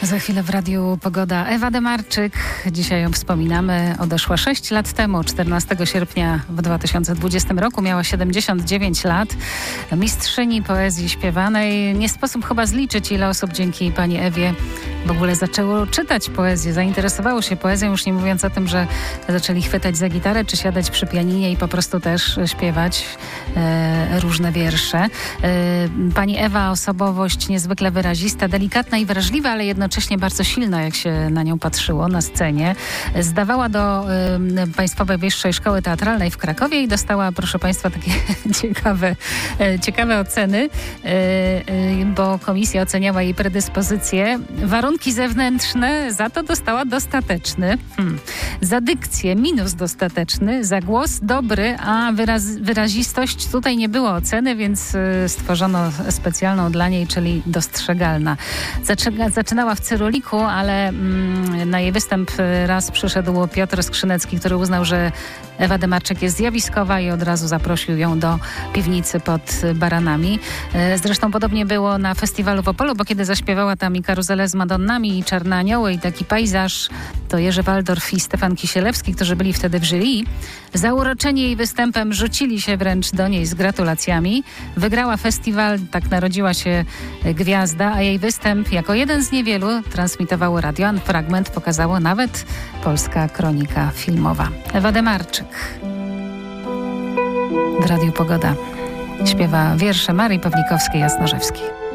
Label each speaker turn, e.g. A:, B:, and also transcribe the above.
A: Za chwilę w Radiu Pogoda Ewa Demarczyk. Dzisiaj ją wspominamy. Odeszła 6 lat temu, 14 sierpnia w 2020 roku. Miała 79 lat. Mistrzyni poezji śpiewanej. Nie sposób chyba zliczyć, ile osób dzięki pani Ewie w ogóle zaczęło czytać poezję. Zainteresowało się poezją, już nie mówiąc o tym, że zaczęli chwytać za gitarę, czy siadać przy pianinie i po prostu też śpiewać różne wiersze. Pani Ewa, osobowość niezwykle wyrazista, delikatna i wrażliwa, ale jednocześnie bardzo silna, jak się na nią patrzyło na scenie. Zdawała do Państwowej Wyższej Szkoły Teatralnej w Krakowie i dostała, proszę Państwa, takie ciekawe oceny, bo komisja oceniała jej predyspozycje. Warunki zewnętrzne za to dostała dostateczny. Za dykcję minus dostateczny, za głos dobry, a wyrazistość tutaj nie było oceny, więc stworzono specjalną dla niej, czyli dostrzegalna. Zaczynała w Cyruliku, ale na jej występ raz przyszedł Piotr Skrzynecki, który uznał, że Ewa Demarczyk jest zjawiskowa i od razu zaprosił ją do piwnicy pod Baranami. Zresztą podobnie było na festiwalu w Opolu, bo kiedy zaśpiewała tam i Karuzelę z Madonnami, i Czarne Anioły, i taki pejzaż, to Jerzy Waldorf i Stefan Kisielewski, którzy byli wtedy w jury, zauroczeni jej występem rzucili się wręcz do niej z gratulacjami. Wygrała festiwal, tak narodziła się gwiazda, a jej występ jako jeden z niewielu transmitowało radio, a fragment pokazało nawet Polska Kronika Filmowa. Ewa Demarczyk w Radiu Pogoda śpiewa wiersze Marii Pawlikowskiej-Jasnorzewskiej.